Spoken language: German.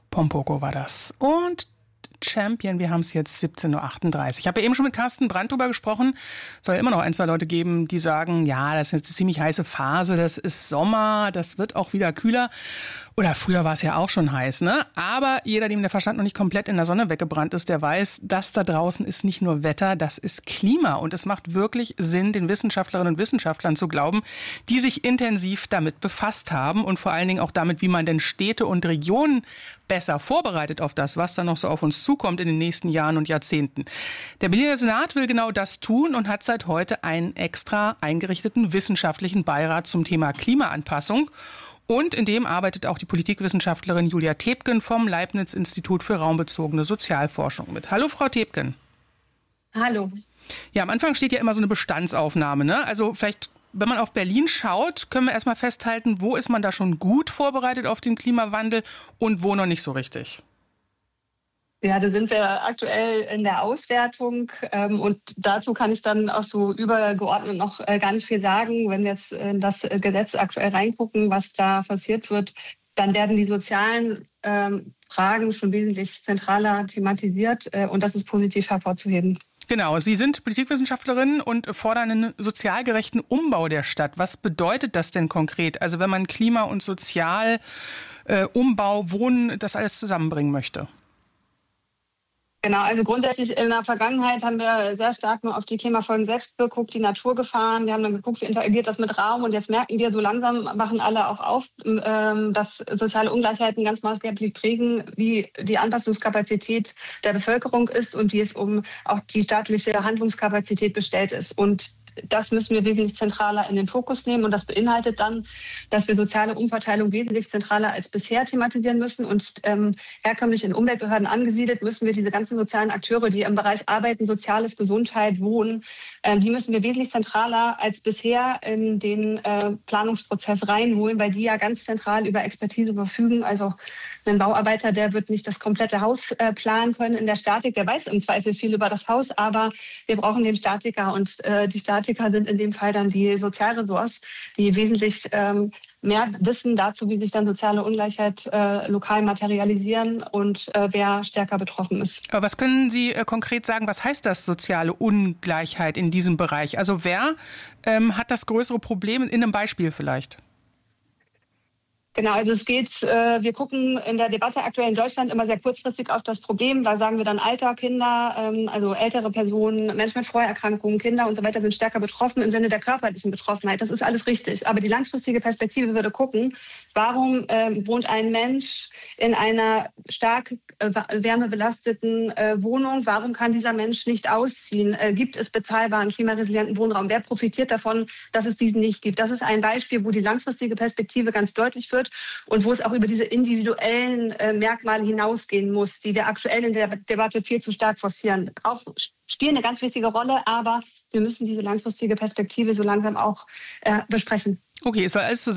Pompoko war das. Und Champion, wir haben es jetzt 17.38 Uhr. Ich habe ja eben schon mit Carsten Brandt drüber gesprochen. Es soll ja immer noch ein, zwei Leute geben, die sagen, ja, das ist eine ziemlich heiße Phase, das ist Sommer, das wird auch wieder kühler. Oder früher war es ja auch schon heiß, ne? Aber jeder, dem der Verstand noch nicht komplett in der Sonne weggebrannt ist, der weiß, das da draußen ist nicht nur Wetter, das ist Klima. Und es macht wirklich Sinn, den Wissenschaftlerinnen und Wissenschaftlern zu glauben, die sich intensiv damit befasst haben und vor allen Dingen auch damit, wie man denn Städte und Regionen besser vorbereitet auf das, was da noch so auf uns zukommt in den nächsten Jahren und Jahrzehnten. Der Berliner Senat will genau das tun und hat seit heute einen extra eingerichteten wissenschaftlichen Beirat zum Thema Klimaanpassung. Und in dem arbeitet auch die Politikwissenschaftlerin Julia Tebken vom Leibniz-Institut für raumbezogene Sozialforschung mit. Hallo, Frau Tebken. Hallo. Ja, am Anfang steht ja immer so eine Bestandsaufnahme, ne? Also vielleicht, wenn man auf Berlin schaut, können wir erstmal festhalten, wo ist man da schon gut vorbereitet auf den Klimawandel und wo noch nicht so richtig? Ja, da sind wir aktuell in der Auswertung und dazu kann ich dann auch so übergeordnet noch gar nicht viel sagen. Wenn wir jetzt in das Gesetz aktuell reingucken, was da passiert wird, dann werden die sozialen Fragen schon wesentlich zentraler thematisiert und das ist positiv hervorzuheben. Genau, Sie sind Politikwissenschaftlerin und fordern einen sozial gerechten Umbau der Stadt. Was bedeutet das denn konkret? Also wenn man Klima- und Sozialumbau, Wohnen, das alles zusammenbringen möchte? Genau, also grundsätzlich in der Vergangenheit haben wir sehr stark nur auf die Klimafolgen selbst geguckt, die Naturgefahren. Wir haben dann geguckt, wie interagiert das mit Raum. Und jetzt merken wir, so langsam machen alle auch auf, dass soziale Ungleichheiten ganz maßgeblich prägen, wie die Anpassungskapazität der Bevölkerung ist und wie es um auch die staatliche Handlungskapazität bestellt ist. Und das müssen wir wesentlich zentraler in den Fokus nehmen. Und das beinhaltet dann, dass wir soziale Umverteilung wesentlich zentraler als bisher thematisieren müssen. Und herkömmlich in Umweltbehörden angesiedelt, müssen wir diese ganzen sozialen Akteure, die im Bereich Arbeiten, Soziales, Gesundheit, Wohnen, die müssen wir wesentlich zentraler als bisher in den Planungsprozess reinholen, weil die ja ganz zentral über Expertise verfügen. Also ein Bauarbeiter, der wird nicht das komplette Haus planen können in der Statik. Der weiß im Zweifel viel über das Haus, aber wir brauchen den Statiker. Und die Statiker sind in dem Fall dann die Sozialressorts, die wesentlich mehr wissen dazu, wie sich dann soziale Ungleichheit lokal materialisieren und wer stärker betroffen ist. Aber was können Sie konkret sagen, was heißt das soziale Ungleichheit in diesem Bereich? Also wer hat das größere Problem in einem Beispiel vielleicht? Genau, also es geht, wir gucken in der Debatte aktuell in Deutschland immer sehr kurzfristig auf das Problem, weil sagen wir dann Alter, Kinder, also ältere Personen, Menschen mit Vorerkrankungen, Kinder und so weiter sind stärker betroffen im Sinne der körperlichen Betroffenheit. Das ist alles richtig. Aber die langfristige Perspektive würde gucken, warum wohnt ein Mensch in einer stark wärmebelasteten Wohnung? Warum kann dieser Mensch nicht ausziehen? Gibt es bezahlbaren, klimaresilienten Wohnraum? Wer profitiert davon, dass es diesen nicht gibt? Das ist ein Beispiel, wo die langfristige Perspektive ganz deutlich wird und wo es auch über diese individuellen Merkmale hinausgehen muss, die wir aktuell in der Debatte viel zu stark forcieren. Auch spielen eine ganz wichtige Rolle, aber wir müssen diese langfristige Perspektive so langsam auch besprechen. Okay, es soll alles